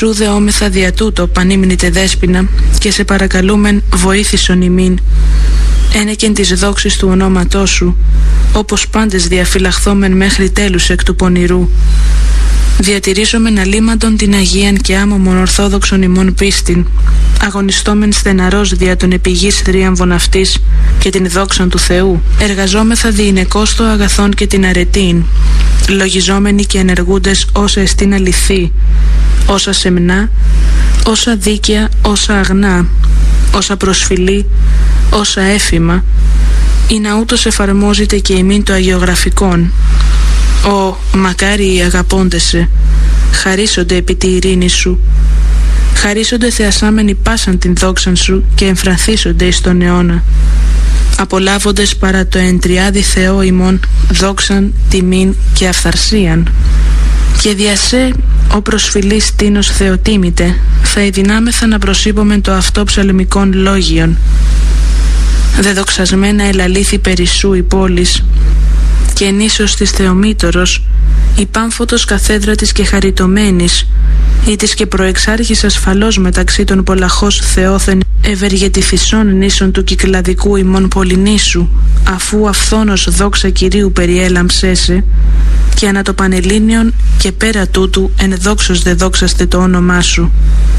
Σού δεόμεθα δια τούτο, πανήμνητε Δέσποινα, και σε παρακαλούμεν βοήθησον ημίν. Ένεκεν της δόξης του ονόματός σου, όπως πάντες διαφυλαχθόμεν μέχρι τέλους εκ του πονηρού. Διατηρήσομεν αλίμαντον την Αγίαν και άμωμον ορθόδοξον ημών πίστην, αγωνιστόμεν στεναρός δια των επιγής θρίαμβων αυτής και την δόξαν του Θεού. Εργαζόμεθα διηνεκώς το αγαθόν και την αρετήν, λογιζόμενοι και ενεργούντες όσα εστίν αληθή, όσα σεμνά, όσα δίκαια, όσα αγνά, όσα προσφυλή, όσα έφημα, ή να ούτως εφαρμόζεται και ημίν το αγιογραφικόν. Ω μακάρι οι αγαπώντες σε, χαρίσονται επί τη ειρήνη σου, χαρίσονται θεασάμενοι πάσαν την δόξαν σου και εμφραθίσονται εις τον αιώνα, απολάβοντες παρά το εν τριάδι Θεό ημών δόξαν, τιμήν και αυθαρσίαν. Και δια σε, ο προσφυλής τίνος Θεοτίμητε, θα εδυνάμεθα να προσήπομεν το αυτό ψαλμικών λόγιον. Δεδοξασμένα ελαλήθη περισσού η πόλης, και ενίσως της Θεομήτωρος, η πάμφωτος καθέδρα της και χαριτωμένης, ή της και προεξάρχης ασφαλώς μεταξύ των πολλαχώς Θεόθεν ευεργετηθισών νήσων του κυκλαδικού ημών πολυνήσου, αφού αυθόνος δόξα Κυρίου περιέλαμψέσαι, και ανά το Πανελλήνιον και πέρα τούτου εν δόξος δε δόξαστε το όνομά σου.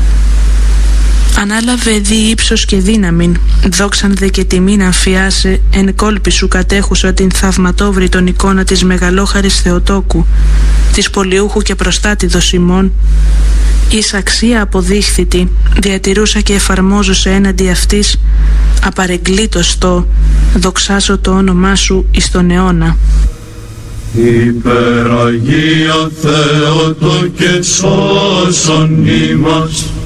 Ανάλαβε δι ύψος και δύναμην, δόξαν δε και τιμήν αμφιάσε, εν κόλπη σου κατέχουσα την θαυματόβρητον εικόνα της μεγαλόχαρης Θεοτόκου, της πολιούχου και προστάτηδος ημών, εις αξία αποδείχθητη, διατηρούσα και εφαρμόζουσα έναντι αυτής, απαρεγκλήτως το, δοξάσω το όνομά σου εις τον αιώνα. Υπεραγία Θεότο και σώσον ημάς.